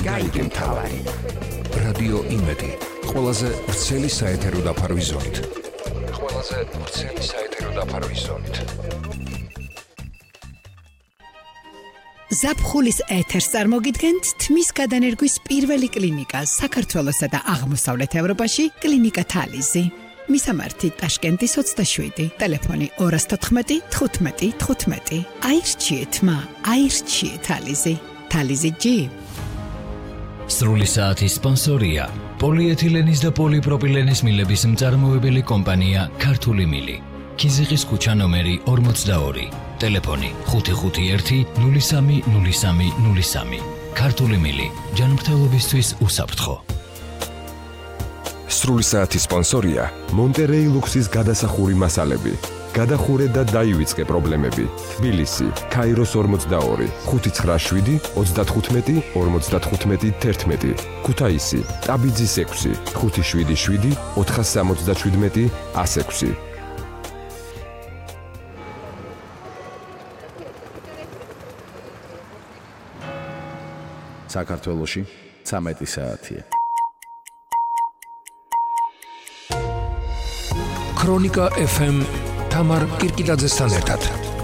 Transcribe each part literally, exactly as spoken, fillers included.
გაიგე მთავარი. რადიო იმედი, ყველაზე ვრცელი საეთერო დაფარვის ზონით. ყველაზე ვრცელი საეთერო დაფარვის ზონით. ზაფხულის ეთერს წარმოგიდგენთ თმის გადანერგვის პირველი კლინიკა საქართველოსა და აღმოსავლეთ ევროპაში კლინიკა თალიზი. მისამართი ტაშკენტის ოცდაშვიდი, ტელეფონი ორას თოთხმეტი თხუთმეტი თხუთმეტი. აირჩიეთ მა, აირჩიეთ თალიზი. თალიზი ჯი. სრული საათის სპონსორია პოლიეთილენის და პოლიპროპილენის მილების მწარმოებელი კომპანია ქართული მილი. ქიზიყის ქუჩა ნომერი ორმოცდაორი. ტელეფონი ხუთი ხუთი ერთი ნული სამი ნული სამი ნული სამი. ქართული მილი ჯანმრთელობისთვის უსაფრთხო. სრული საათის სპონსორია მონტერეი ლუქსის გადასახური მასალები. გადახურე და დაივიწყე პრობლემები. თბილისი, ქაიროს ორმოცდაორი, ხუთი ცხრა შვიდი ოცდათხუთმეტი ორმოცდათხუთმეტი თერთმეტი. ქუთაისი, ტაბიძის ექვსი, ხუთი შვიდი შვიდი ოთხასამოცდაშვიდმეტი ასექვსი. საქართველოში ცამეტი საათია. ქრონიკა ეფ ემ თამარ კირკილაძესთან ერთად.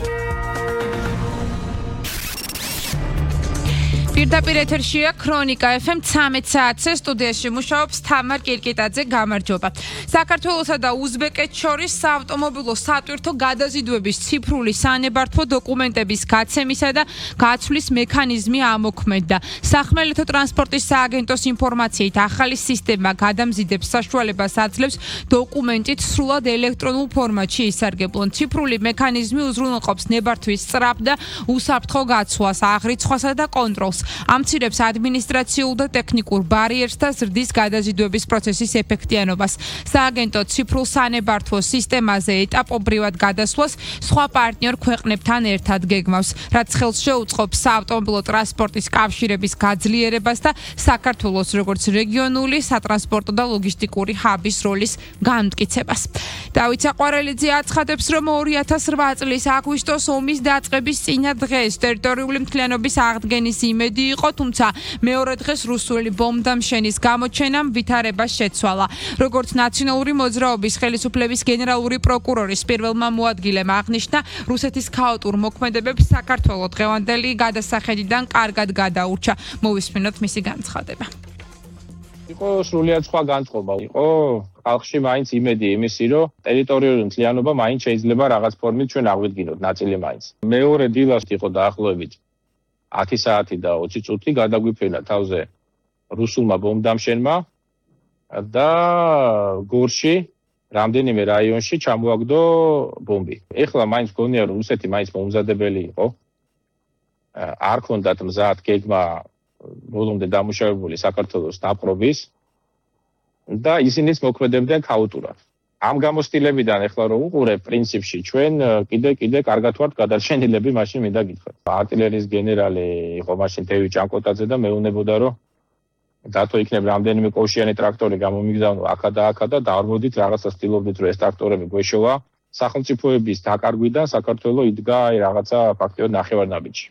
პირდაპირ ეთერშია ქრონიკა ეფ ემ ცამეტ საათზე სტუდიაში მუშაობს თამარ კირკიტაძე. გამარჯობა. საქართველოსა და უზბეკეთს შორის საავტომობილო სატვირთო გადაზიდვების ციფრული სანებართვო დოკუმენტების გაცემისა და გაცვლის მექანიზმი ამოქმედდა. სახმელეთო ტრანსპორტის სააგენტოს ინფორმაციით ახალი სისტემა გადამზიდებს საშუალებას აძლევს დოკუმენტით სრულად ელექტრონულ ფორმატში ისარგებლონ. ციფრული მექანიზმი უზრუნველყოფს ნებართვის სწრაფ და უსაფრთხო გაცვლას, აღრიცხვასა და კონტროლს. ამცირებს ადმინისტრაციულ და ტექნიკურ ბარიერს და ზრდის გადაზიდვების პროცესის ეფექტიანობას. სააგენტო ციფრულ სანებართვო სისტემაზე ეტაპობრივად გადასვლას სხვა პარტნიორ ქვეყნებთან ერთად გეგმავს, რაც ხელს შეუწყობს საავტომობილო ტრანსპორტის კავშირების გაძლიერებას და საქართველოს როგორც რეგიონული სატრანსპორტო და ლოგისტიკური ჰაბის როლის განმტკიცებას. დავით საყვარელიძე აცხადებს, რომ ორი ათას რვა წლის აგვისტოს ომის დაწყების წინა დღეს ტერიტორიული მთლიანობის აღდგენის იმედი იყო, თუმცა მეორე დღეს რუსული ბომბდამშენის გამოჩენამ ვითარებას შეცვალა. როგორც ნაციონალური მოძრაობის ხელისუფლების გენერალური პროკურორის პირველმა მოადგილემ აღნიშნა, რუსეთის ქაოტურ მოქმედებებს საქართველოს დღევანდელი გადასახედიდან კარგად გადაურჩა. მოვისმინოთ მისი განცხადება. იყო სრულიად სხვა განწყობა. იყო ხალხში მაინც იმედი იმისი, რომ ტერიტორიული მთლიანობა მაინც შეიძლება რაღაც ფორმით ჩვენ აღვიდგინოთ, ნაწილი მაინც. მეორე დილას იყო დაახლოებით ათი საათი და ოცი წუთი გადაგვიფრენა თავზე რუსულმა ბომბდამშენმა და გორში რამდენიმე რაიონში ჩამოაგდო ბომბი. ეხლა მაინც გონია რომ რუსეთი მაინც მომზადებელი იყო. არ ქონდათ მზად გეგმა ბოლომდე დამუშავებული საქართველოს დაპყრობის და ისინიც მოქმედებდნენ ქაოტურად. ამ გამოსტილებიდან ეხლა რომ უყურებ პრინციპში ჩვენ კიდე კიდე კარგად ვართ გადარჩენილები, მაშინ მინდა გითხრათ. არტილერიის გენერალი იყო მაშინ თევი ჭანკოტაძე და მეუბნებოდა რომ დათო იქნებ რამდენიმე კოშიანი ტრაქტორი გამომიგზავნო აქა და აქა და დაარმოდით რაღაცა სტილობდით რომ ეს ტრაქტორები გვეშოვა. სახელმწიფოების დაკარგვიდან საქართველოს იდგა აი რაღაცა ფაქტიურად ნახევარნაბიჯი.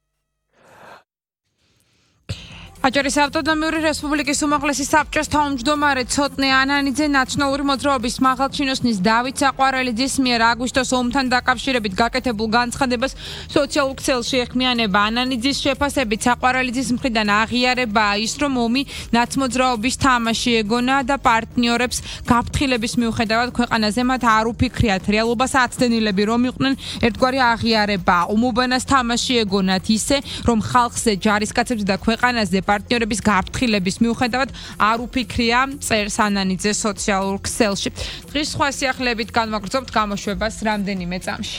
აჭარის ავტონომიური რესპუბლიკის უმაღლესი საბჭოს თავმჯდომარე ცოტნე ანანიძე ნაციონალური მოძრაობის მაღალჩინოსნის დავით საყვარელიძის მიერ აგვისტოს ომთან დაკავშირებით გაკეთებულ განცხადებას სოციალურ ქსელში ეხმიანება. ანანიძის შეფასებით საყვარელიძის მხრიდან აღიარებაა ის, რომ ომი ნაცმოძრაობის თამაში ეგონა და პარტნიორებს გაფრთხილების მიუხედავად ქვეყანაზე მათ არ უფიქრიათ რეალობას აცდენილები რომ იყვნენ ერთგვარი აღიარებაა. ომობანას თამაში ეგონათ ისე, რომ ხალხზე ჯარისკაცებზე და ქვეყანაზე პარტნიორების გაფრთხილების მიუხედავად არ უფიქრია, წერს ანანიძე სოციალურ ქსელში. დღის სხვა სიახლეებით განვაგრძობთ გამოშვებას რამდენიმე წამში.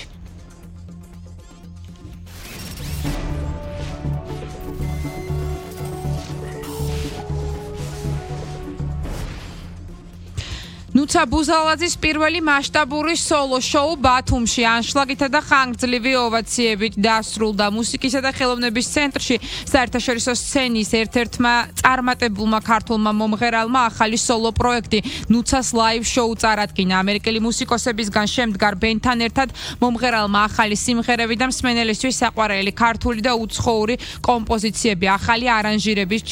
ნუცა ბუზალაძის პირველი მასშტაბური სოლო შოუ ბათუმში ანშლაგითა და ხანგრძლივი ოვაციებით დასრულდა. მუსიკისა და ხელოვნების ცენტრში საერთაშორისო სცენის ერთ-ერთმა წარმატებულმა ქართულმა მომღერალმა ახალი სოლო პროექტი ნუცას ლაივ შოუ წარადგინა. ამერიკელი მუსიკოსებისგან შემდგარ ბენდთან ერთად მომღერალმა ახალი სიმღერები და მსმენელისთვის საყვარელი ქართული და უცხოური კომპოზიციები, ახალი არანჟირების